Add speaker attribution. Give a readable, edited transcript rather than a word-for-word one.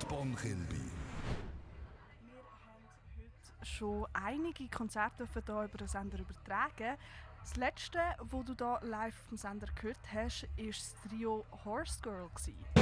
Speaker 1: mit Bon-Kilby.
Speaker 2: Wir haben heute schon einige Konzerte hier über den Sender übertragen. Das letzte, das du hier live auf dem Sender gehört hast, war das Trio Horse Girl.